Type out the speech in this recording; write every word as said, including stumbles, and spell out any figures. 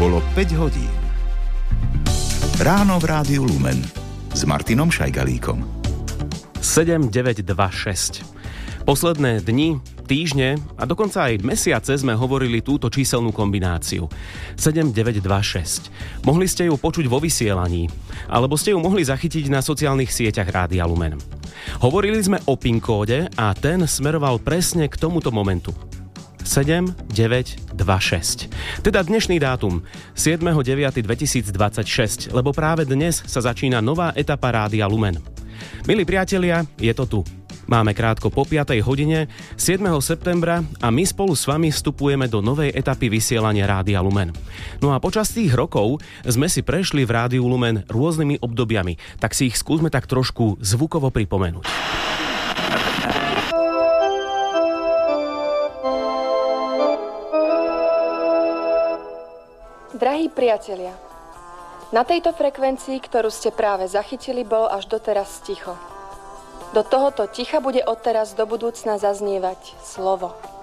Bolo päť hodín. Ráno v Rádiu Lumen s Martinom Šajgalíkom. sedem deväť dva šesť. Posledné dni, týždne a dokonca aj mesiace sme hovorili túto číselnú kombináciu. sedem deväť dva šesť. Mohli ste ju počuť vo vysielaní, alebo ste ju mohli zachytiť na sociálnych sieťach Rádia Lumen. Hovorili sme o PIN kóde a ten smeroval presne k tomuto momentu. sedem deväť dva šesť. Teda dnešný dátum, siedmeho deviateho dvetisícdvadsaťšesť, lebo práve dnes sa začína nová etapa Rádia Lumen. Milí priatelia, je to tu. Máme krátko po piatej hodine, siedmeho septembra a my spolu s vami vstupujeme do novej etapy vysielania Rádia Lumen. No a počas tých rokov sme si prešli v Rádiu Lumen rôznymi obdobiami, tak si ich skúsme tak trošku zvukovo pripomenúť. Drahí priatelia, na tejto frekvencii, ktorú ste práve zachytili, bolo až doteraz ticho. Do tohoto ticha bude odteraz do budúcna zaznievať slovo.